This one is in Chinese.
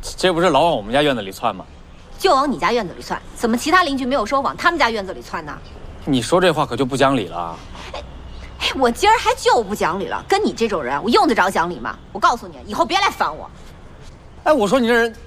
这不是老往我们家院子里窜吗？ 就往你家院子里窜，怎么其他邻居没有说往他们家院子里窜呢？ 你说这话可就不讲理了。 哎，我今儿还就不讲理了，跟你这种人，我用得着讲理吗？我告诉你，以后别来烦我。 哎，我说你这人